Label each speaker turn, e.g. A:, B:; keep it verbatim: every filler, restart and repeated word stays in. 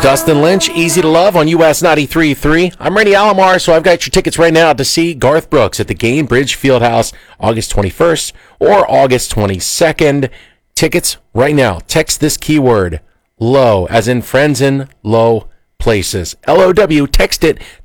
A: Dustin Lynch, Easy to Love on U S ninety-three point three. I'm Randy Alomar, so I've got your tickets right now to see Garth Brooks at the Gainbridge Fieldhouse August twenty-first or August twenty-second. Tickets right now. Text this keyword, LOW, as in friends in low places. L O W. Text it